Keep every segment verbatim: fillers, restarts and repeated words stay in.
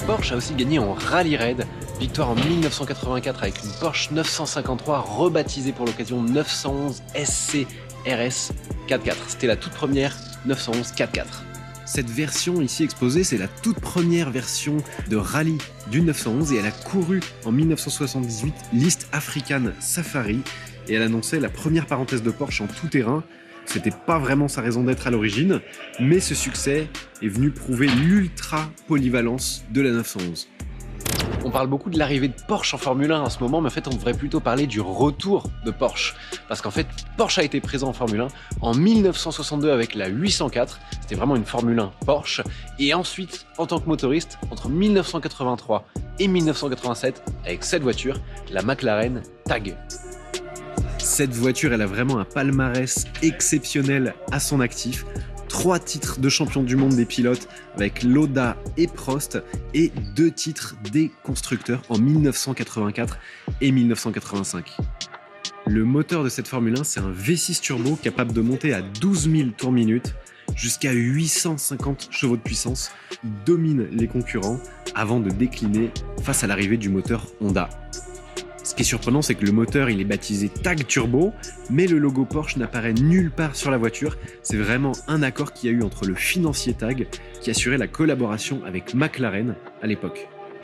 Porsche a aussi gagné en Rallye Raid. Victoire en mille neuf cent quatre-vingt-quatre avec une Porsche neuf cent cinquante-trois rebaptisée pour l'occasion neuf cent onze S C R S quatre-quatre. C'était la toute première neuf cent onze quatre-quatre. Cette version ici exposée, c'est la toute première version de rallye du neuf cent onze et elle a couru en mille neuf cent soixante-dix-huit l'East African Safari et elle annonçait la première parenthèse de Porsche en tout-terrain. C'était pas vraiment sa raison d'être à l'origine, mais ce succès est venu prouver l'ultra polyvalence de la neuf cent onze. On parle beaucoup de l'arrivée de Porsche en Formule un en ce moment, mais en fait on devrait plutôt parler du retour de Porsche. Parce qu'en fait, Porsche a été présent en Formule un en mille neuf cent soixante-deux avec la huit cent quatre, c'était vraiment une Formule un Porsche, et ensuite en tant que motoriste, entre mille neuf cent quatre-vingt-trois et mille neuf cent quatre-vingt-sept, avec cette voiture, la McLaren Tag. Cette voiture, elle a vraiment un palmarès exceptionnel à son actif. Trois titres de champion du monde des pilotes avec Lauda et Prost et deux titres des constructeurs en mille neuf cent quatre-vingt-quatre et mille neuf cent quatre-vingt-cinq. Le moteur de cette Formule un, c'est un V six turbo capable de monter à douze mille tours minute jusqu'à huit cent cinquante chevaux de puissance, domine les concurrents avant de décliner face à l'arrivée du moteur Honda. Ce qui est surprenant, c'est que le moteur il est baptisé Tag Turbo, mais le logo Porsche n'apparaît nulle part sur la voiture. C'est vraiment un accord qu'il y a eu entre le financier Tag qui assurait la collaboration avec McLaren à l'époque.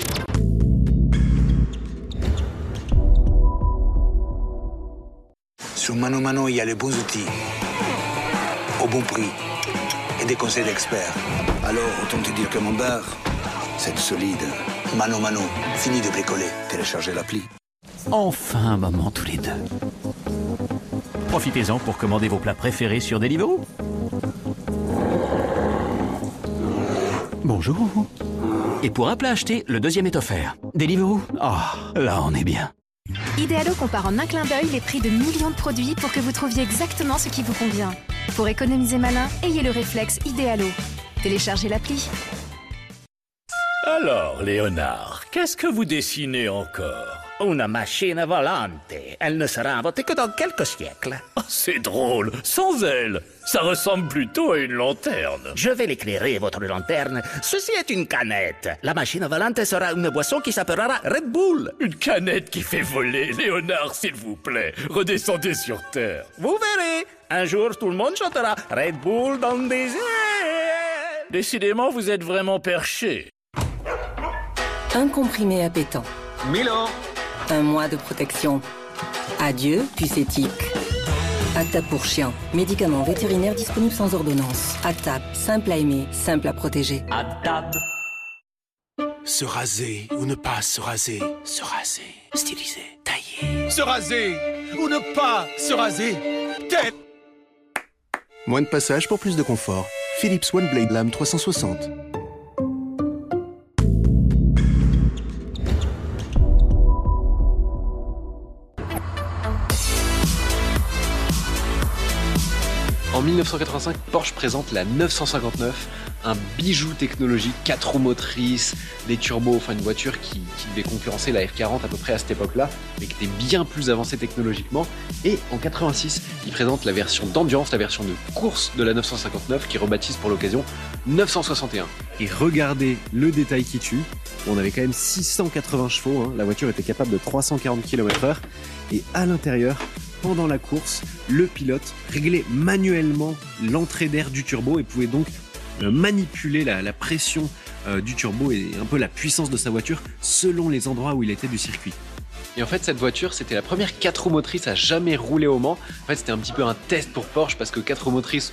Sur Mano Mano, il y a les bons outils, au bon prix et des conseils d'experts. Alors, autant te dire que mon bar, c'est solide. Mano Mano, fini de bricoler. Téléchargez l'appli. Enfin un moment tous les deux. Profitez-en pour commander vos plats préférés sur Deliveroo. Bonjour. Et pour un plat acheté, le deuxième est offert. Deliveroo. Ah, oh, là on est bien. Idealo compare en un clin d'œil les prix de millions de produits pour que vous trouviez exactement ce qui vous convient. Pour économiser malin, ayez le réflexe Idealo. Téléchargez l'appli. Alors, Léonard, qu'est-ce que vous dessinez encore? Una machine volante. Elle ne sera inventée que dans quelques siècles. Oh, c'est drôle, sans elle. Ça ressemble plutôt à une lanterne. Je vais l'éclairer, votre lanterne. Ceci est une canette. La machine volante sera une boisson qui s'appellera Red Bull. Une canette qui fait voler. Léonard, s'il vous plaît, redescendez sur Terre. Vous verrez. Un jour, tout le monde chantera Red Bull dans des airs. Décidément, vous êtes vraiment perché. Un comprimé appétant. Milan. Un mois de protection. Adieu, puce éthique. Actap pour chien. Médicament vétérinaire disponible sans ordonnance. Actap, simple à aimer, simple à protéger. Actap. Se raser ou ne pas se raser. Se raser. Styliser. Tailler. Se raser ou ne pas se raser. Tête. Moins de passage pour plus de confort. Philips One Blade Lame trois cent soixante. En mille neuf cent quatre-vingt-cinq, Porsche présente la neuf cent cinquante-neuf, un bijou technologique, quatre roues motrices, des turbos, enfin une voiture qui, qui devait concurrencer la F quarante à peu près à cette époque-là, mais qui était bien plus avancée technologiquement. Et en quatre-vingt-six, il présente la version d'endurance, la version de course de la neuf cent cinquante-neuf, qui rebaptise pour l'occasion neuf cent soixante et un. Et regardez le détail qui tue, on avait quand même six cent quatre-vingts chevaux, hein. La voiture était capable de trois cent quarante kilomètres heure, et à l'intérieur, pendant la course, le pilote réglait manuellement l'entrée d'air du turbo et pouvait donc manipuler la, la pression euh, du turbo et un peu la puissance de sa voiture selon les endroits où il était du circuit. Et en fait, cette voiture, c'était la première quatre roues motrices à jamais rouler au Mans. En fait, c'était un petit peu un test pour Porsche parce que quatre roues motrices,